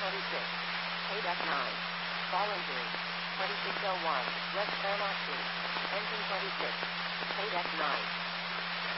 26. Paydeck 9. Ball injury. 2601. West Fairmont Street. Engine 26. Paydeck 9.